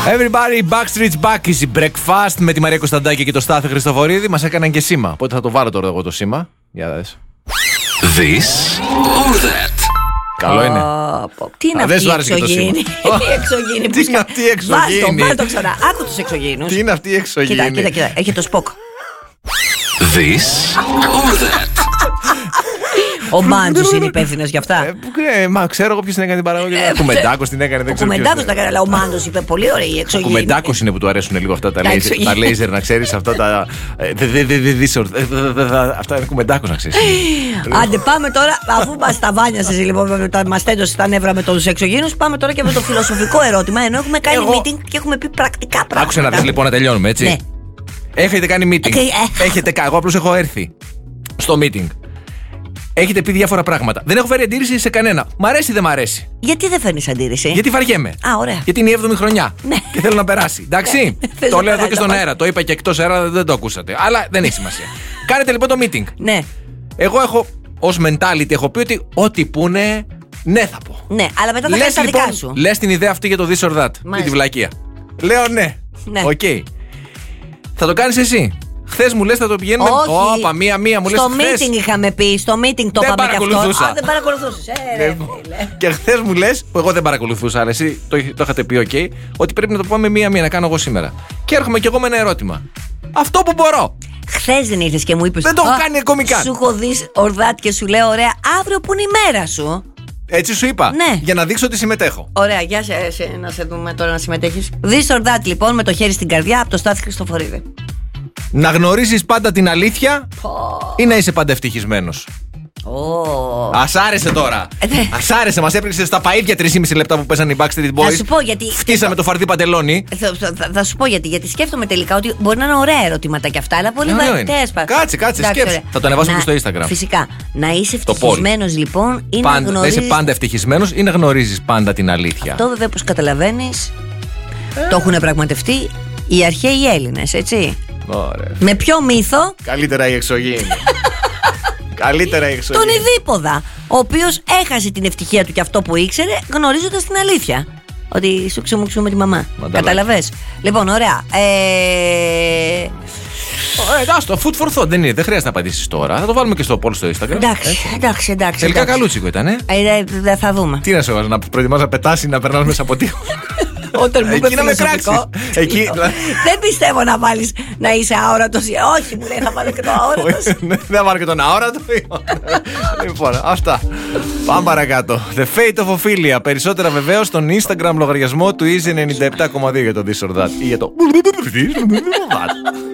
Everybody, Backstreet's Back is breakfast με τη Μαρία Κωνσταντάκη και το Στάθη Χριστοφορίδη. Μας έκαναν και σήμα. Οπότε θα το βάλω τώρα εγώ το σήμα. Για δες. This or that. Καλό είναι. Τι είναι αυτή η εξωγήινη. Τι είναι αυτή η εξωγήινη. Βάλ' το ξανά. Άκου τους εξωγήινους. Τι είναι αυτή η εξωγήινη. Κοίτα. Έχει το Σποκ. This or that. Ο Μάντζος είναι υπεύθυνος γι' αυτά. Μα ξέρω εγώ ποιος την έκανε την παραγωγή. Ο Κουμεντάκος την έκανε, δεν ξέρω. Ο Κουμεντάκος τα έκανε, αλλά ο Μάντζος είπε πολύ ωραία η εξωγήινη. Ο Κουμεντάκος είναι που του αρέσουν λίγο αυτά τα λέιζερ, να ξέρεις. Αυτά τα. Αυτά είναι Κουμεντάκος, να ξέρεις. Άντε, πάμε τώρα, αφού μας τα βάνιασες λοιπόν, μας τέντωσε τα νεύρα με τους εξωγήινους, πάμε τώρα και με το φιλοσοφικό ερώτημα. Ενώ έχουμε κάνει meeting και έχουμε πει πρακτικά πράγματα. Άκουσε να δεις λοιπόν να τελειώνουμε, έτσι. Έχετε κάνει meeting. Εγώ απλώς έχω έρθει στο meeting. Έχετε πει διάφορα πράγματα. Δεν έχω φέρει αντίρρηση σε κανένα. Μ' αρέσει ή δεν μ' αρέσει. Γιατί δεν φέρνεις αντίρρηση? Γιατί βαριέμαι. Ωραία. Γιατί είναι η 7η χρονιά. Ναι. Και θέλω να περάσει. Εντάξει. Το λέω εδώ και στον αέρα. Το είπα και εκτός αέρα, δεν το ακούσατε. Αλλά δεν έχει σημασία. Κάνετε λοιπόν το meeting. Ναι. Εγώ έχω ως mentality έχω πει ότι ό,τι πούνε, ναι θα πω. Ναι, αλλά μετά θα κάνεις τα δικά σου. Λες την ιδέα αυτή για το this or that. Ή τη βλακεία. Λέω ναι. Οκ. Θα το κάνεις εσύ. Χθες μου λες θα το πηγαίνουμε. Όπα, μία μου λες. Στο meeting είχαμε πει, στο meeting το είπαμε και αυτό. Δεν παρακολουθούσες. Και χθες μου λες, που εγώ δεν παρακολουθούσα, αλλά εσύ το είχατε πει, ότι πρέπει να το πάμε μία να κάνω εγώ σήμερα. Και έρχομαι κι εγώ με ένα ερώτημα. Αυτό που μπορώ. Χθες δεν ήρθες και μου είπες. Δεν το έχω κάνει ακόμη καν. Σου έχω δει ορδάτ και σου λέω, ωραία, αύριο που είναι η μέρα σου. Έτσι σου είπα. Ναι. Για να δείξω ότι συμμετέχω. Ωραία, για να σε δούμε τώρα να συμμετέχεις. This or that λοιπόν, με το χέρι στην καρδιά, από το Στάθη Χριστοφορίδη. Να γνωρίζεις πάντα την αλήθεια ή να είσαι πάντα ευτυχισμένος. Ας άρεσε τώρα. Ας άρεσε, μας έπαιξε στα παΐδια 3,5 λεπτά που παίζανε οι Backstreet Boys. Θα σου πω γιατί. Φτύσαμε το φαρδί παντελόνι. Θα σου πω γιατί σκέφτομαι τελικά ότι μπορεί να είναι ωραία ερωτήματα κι αυτά, αλλά πολύ βαρυτές. Κάτσε, σκέψε. Θα το ανεβάσουμε στο Instagram. Φυσικά. Να είσαι ευτυχισμένος λοιπόν ή να γνωρίζεις. Να είσαι πάντα ευτυχισμένος ή να γνωρίζεις πάντα την αλήθεια. Αυτό βέβαια, όπως καταλαβαίνεις, το έχουν πραγματευτεί οι αρχαίοι Έλληνες, έτσι. Ωραία. Με ποιο μύθο? Καλύτερα η εξωγήινη. Καλύτερα η εξωγήινη. Τον Ειδίποδα, ο οποίος έχασε την ευτυχία του και αυτό που ήξερε, γνωρίζοντας την αλήθεια. Ότι σου ξεμουξού με τη μαμά. Καταλαβες. Λοιπόν, ωραία. Εντάξει, το food for thought δεν χρειάζεται να απαντήσεις τώρα. Θα το βάλουμε και στο poll στο Instagram. Εντάξει. Τελικά καλούτσικο ήτανε. Θα δούμε. Τι να σε βάζω, να προετοιμάσαι να πετάσει, να περνάς μέσα από τείχο. Όταν μου είπε φιλοσοφικό. Δεν πιστεύω να βάλεις να είσαι αόρατος. Όχι, μου λέει, θα βάλω και το αόρατος. Δεν θα βάλω και τον αόρατο. Λοιπόν, αυτά. Πάμε παρακάτω. The Fate of Ophelia. Περισσότερα βεβαίως στον Instagram λογαριασμό του Easy 97,2 για το This or That ή για το